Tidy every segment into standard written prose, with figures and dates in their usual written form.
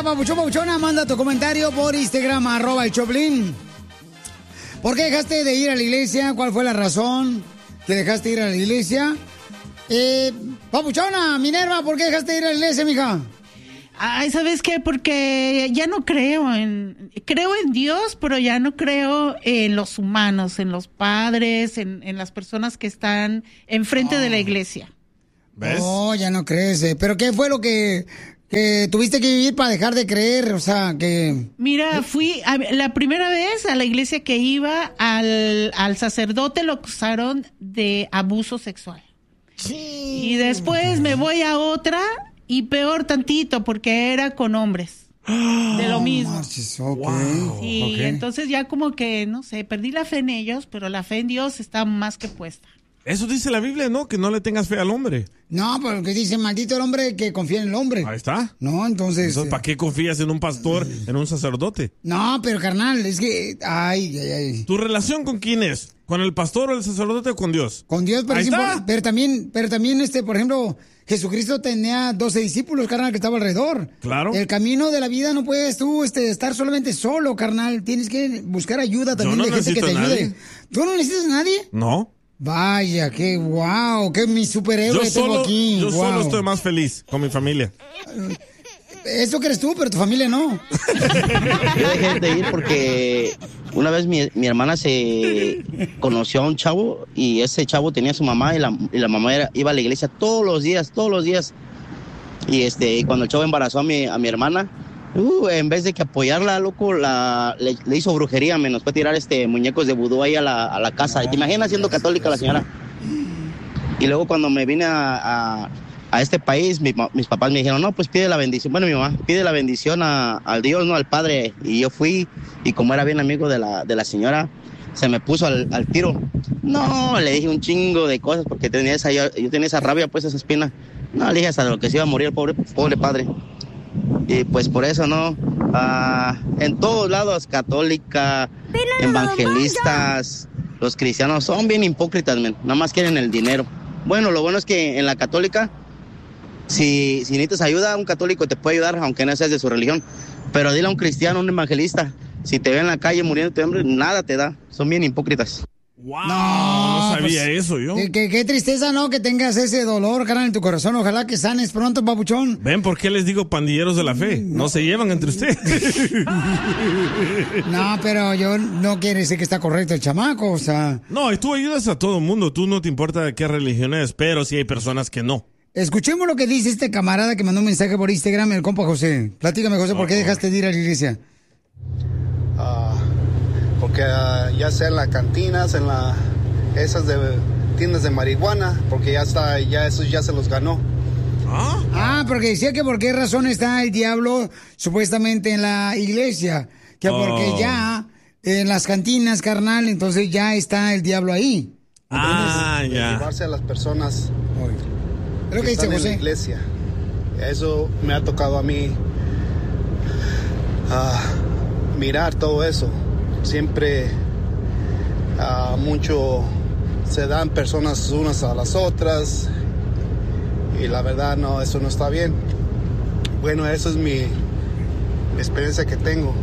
hermosa, papuchón, papuchona, manda tu comentario por Instagram, @el Choplin. ¿Por qué dejaste de ir a la iglesia? ¿Cuál fue la razón que dejaste de ir a la iglesia? Papuchona, Minerva, ¿por qué dejaste de ir a la iglesia, mija? Ay, ¿sabes qué? Porque ya no creo en Dios, pero ya no creo en los humanos, en los padres, en las personas que están enfrente de la iglesia. ¿Ves? Oh, ya no crees. Pero ¿qué fue lo que tuviste que vivir para dejar de creer? O sea, que... Mira, la primera vez a la iglesia que iba, al sacerdote lo acusaron de abuso sexual. Sí. Y después me voy a otra... Y peor tantito, porque era con hombres. De lo mismo. Wow. Sí, entonces ya como que, no sé, perdí la fe en ellos, pero la fe en Dios está más que puesta. Eso dice la Biblia, ¿no? Que no le tengas fe al hombre. No, porque dice, maldito el hombre que confía en el hombre. Ahí está. No, entonces... ¿para qué confías en un pastor, en un sacerdote? No, pero carnal, es que... Ay. ¿Tu relación con quién es? ¿Con el pastor o el sacerdote o con Dios? Con Dios, pero también, por ejemplo... Jesucristo tenía 12 discípulos, carnal, que estaban alrededor. Claro. El camino de la vida no puedes tú estar solamente solo, carnal. Tienes que buscar ayuda también de gente que te ayude. ¿Tú no necesitas a nadie? No. Vaya, qué guau, qué mi superhéroe tengo aquí. Yo solo estoy más feliz con mi familia. Eso crees tú, pero tu familia no. Yo dejé de ir porque una vez mi hermana se conoció a un chavo y ese chavo tenía a su mamá y la mamá iba a la iglesia todos los días. Y cuando el chavo embarazó a mi hermana, en vez de que apoyarla, loco, le hizo brujería, nos fue a tirar muñecos de vudú ahí a la casa. ¿Te imaginas siendo católica la señora? Y luego cuando me vine a este país, mis papás me dijeron, no, pues pide la bendición. Bueno, mi mamá pide la bendición al Dios, no al Padre. Y yo fui, y como era bien amigo de la señora, se me puso al tiro. No, le dije un chingo de cosas, porque yo tenía esa rabia, pues, esa espina. No, le dije hasta de lo que se iba a morir el pobre padre. Y pues por eso, ¿no? En todos lados, católica, evangelistas, los cristianos son bien hipócritas, nada más quieren el dinero. Bueno, lo bueno es que en la católica, si necesitas ayuda, un católico te puede ayudar, aunque no seas de su religión. Pero dile a un cristiano, un evangelista, si te ve en la calle muriéndote de hambre, nada te da. Son bien hipócritas. Wow, no sabía eso yo. Qué tristeza, ¿no? Que tengas ese dolor, carnal, en tu corazón. Ojalá que sanes pronto, papuchón. ¿Ven por qué les digo pandilleros de la fe? No se llevan entre ustedes. No, pero yo no quiere decir que está correcto el chamaco, o sea... No, y tú ayudas a todo el mundo. Tú no te importa de qué religión es, pero sí hay personas que no. Escuchemos lo que dice este camarada que mandó un mensaje por Instagram, el compa José. Platícame, José, ¿por qué dejaste de ir a la iglesia? Porque ya sea en las cantinas, esas de tiendas de marihuana, porque esos ya se los ganó. Porque decía que por qué razón está el diablo supuestamente en la iglesia. Que porque ya en las cantinas, carnal, entonces ya está el diablo ahí. Ya. Llevarse a las personas que dice están José en la iglesia. Eso me ha tocado a mí mirar todo eso. Siempre mucho se dan personas unas a las otras y la verdad no, eso no está bien. Bueno, eso es mi experiencia que tengo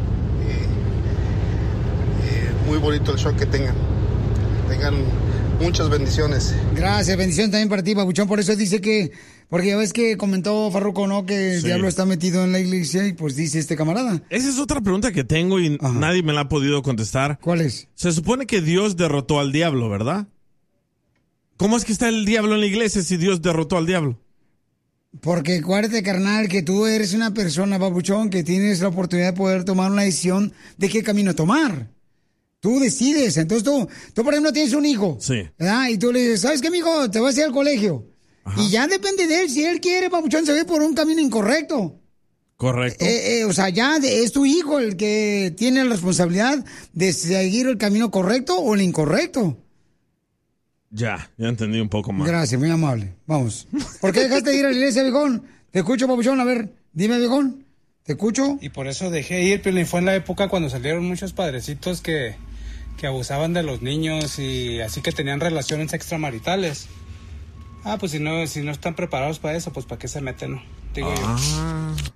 y muy bonito el show que tengan muchas bendiciones. Gracias, bendición también para ti, papuchón. Por eso dice que, porque ya ves que comentó Farruko, ¿no? Que el diablo está metido en la iglesia y pues dice este camarada. Esa es otra pregunta que tengo y nadie me la ha podido contestar. ¿Cuál es? Se supone que Dios derrotó al diablo, ¿verdad? ¿Cómo es que está el diablo en la iglesia si Dios derrotó al diablo? Porque acuérdate, carnal, que tú eres una persona, papuchón, que tienes la oportunidad de poder tomar una decisión de qué camino tomar. Tú decides. Entonces tú, por ejemplo, tienes un hijo. Sí. ¿Verdad? Y tú le dices, ¿sabes qué, mijo? Te vas a ir al colegio. Ajá. Y ya depende de él. Si él quiere, papuchón, se ve por un camino incorrecto. Correcto. O sea, ya es tu hijo el que tiene la responsabilidad de seguir el camino correcto o el incorrecto. Ya entendí un poco más. Gracias, muy amable. Vamos. ¿Por qué dejaste de ir a la iglesia, viejón? Te escucho, papuchón. A ver, dime, viejón. Te escucho. Y por eso dejé ir, pero fue en la época cuando salieron muchos padrecitos que abusaban de los niños y así que tenían relaciones extramaritales. Pues si no están preparados para eso, pues ¿para qué se meten, no? Digo yo.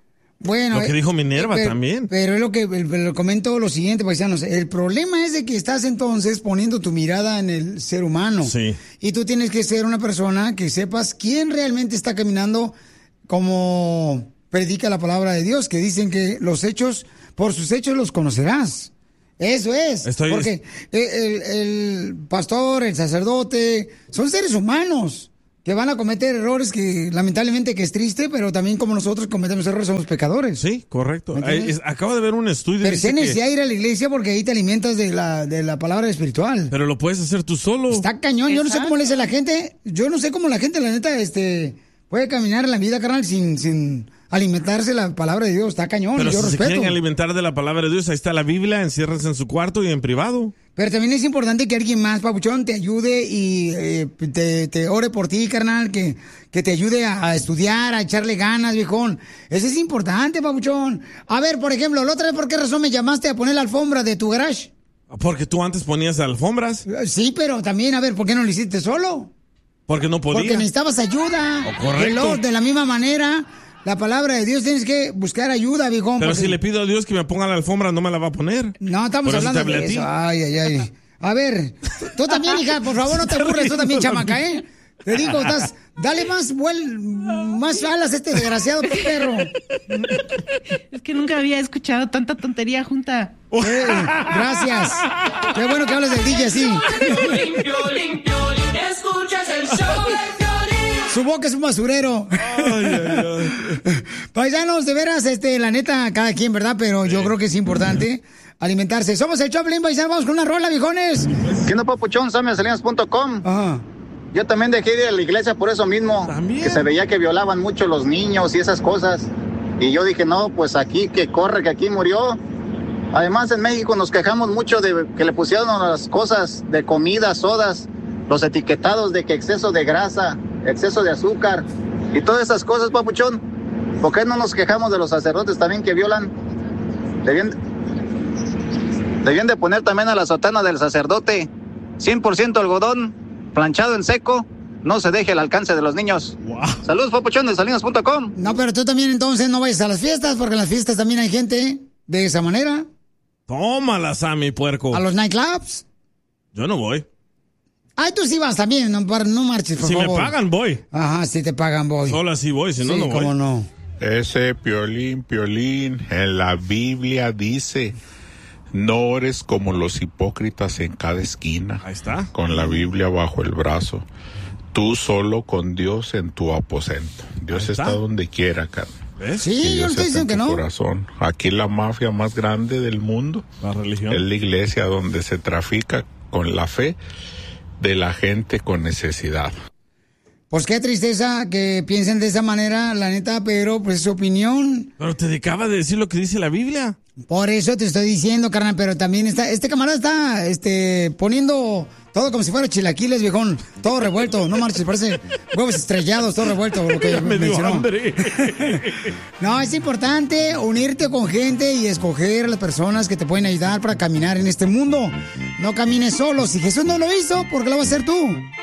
Bueno, lo que dijo Minerva también. Pero es lo que comento lo siguiente, paisanos. El problema es de que estás entonces poniendo tu mirada en el ser humano. Sí. Y tú tienes que ser una persona que sepas quién realmente está caminando como predica la palabra de Dios, que dicen que los hechos, por sus hechos los conocerás. Eso es. Porque el pastor, el sacerdote, son seres humanos que van a cometer errores que lamentablemente que es triste, pero también como nosotros cometemos errores somos pecadores. Sí, correcto. Acabo de ver un estudio. Pero se necesita ir a la iglesia porque ahí te alimentas de la palabra espiritual. Pero lo puedes hacer tú solo. Está cañón. Exacto. Yo no sé cómo le dice la gente. Yo no sé cómo la gente, la neta, puede caminar en la vida, carnal, sin alimentarse la palabra de Dios. Está cañón. Pero yo si respeto. se quieren alimentar de la palabra de Dios, ahí está la Biblia, enciérrense en su cuarto y en privado. Pero también es importante que alguien más, papuchón, te ayude y te ore por ti, carnal, que te ayude a estudiar, a echarle ganas, viejón. Eso es importante, papuchón. A ver, por ejemplo, la otra vez, ¿por qué razón me llamaste a poner la alfombra de tu garage? Porque tú antes ponías alfombras. Sí, pero también, a ver, ¿por qué no lo hiciste solo? Porque no podía. Porque necesitabas ayuda. Correcto. De la misma manera, la palabra de Dios tienes que buscar ayuda, viejón. Pero si le pido a Dios que me ponga la alfombra, no me la va a poner. No, estamos hablando de eso. Ay. A ver, tú también, hija, por favor, no te burles, tú también, chamaca, ¿eh? Te digo, dale más alas a este desgraciado perro. Es que nunca había escuchado tanta tontería junta. Gracias. Qué bueno que hablas del DJ así. Escuchas el show de Piolín. Su boca es un basurero. Ay. Paisanos, de veras, la neta, cada quien, ¿verdad? Pero yo creo que es importante alimentarse. Somos el Choplin, paisanos, vamos con una rola, viejones. ¿Qué no, papuchón? SamiaSalinas.com. Ajá. Yo también dejé de ir a la iglesia por eso mismo. ¿También? Que se veía que violaban mucho los niños y esas cosas. Y yo dije, no, pues aquí que corre, que aquí murió. Además, en México nos quejamos mucho de que le pusieron las cosas de comida, sodas, los etiquetados de que exceso de grasa, exceso de azúcar y todas esas cosas, papuchón. ¿Por qué no nos quejamos de los sacerdotes también que violan? Debían de poner también a la sotana del sacerdote 100% algodón, planchado en seco, no se deje al alcance de los niños. Wow. Saludos, papuchón, de Salinas.com. No, pero tú también entonces no vayas a las fiestas, porque en las fiestas también hay gente de esa manera. Tómala, Sammy, puerco. ¿A los nightclubs? Yo no voy. Ay, tú sí vas también, no marches, por favor. Si me pagan, voy. Aja, si te pagan, voy. Solo así voy, si no, no voy. ¿Cómo no? Ese Piolín, en la Biblia dice, no ores como los hipócritas en cada esquina. Ahí está. Con la Biblia bajo el brazo. Tú solo con Dios en tu aposento. Dios está donde quiera, carnal. ¿Ves? Sí, yo no estoy diciendo que no. Corazón. Aquí la mafia más grande del mundo, la religión, es la iglesia donde se trafica con la fe de la gente con necesidad. Pues qué tristeza que piensen de esa manera, la neta, pero pues es su opinión. Pero te acaba de decir lo que dice la Biblia. Por eso te estoy diciendo, carnal, pero también este camarada está poniendo todo como si fuera chilaquiles, viejón, todo revuelto, no marches, parece huevos estrellados, todo revuelto, lo que ya me dio hambre. No, es importante unirte con gente y escoger a las personas que te pueden ayudar para caminar en este mundo. No camines solo, si Jesús no lo hizo, ¿por qué lo vas a hacer tú?